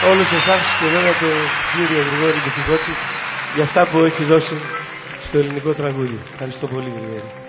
όλους εσάς και βέβαια τον κύριο Γρηγόρη Κουφικότση για αυτά που έχει δώσει στο ελληνικό τραγούδι. Ευχαριστώ πολύ, Γρηγόρη.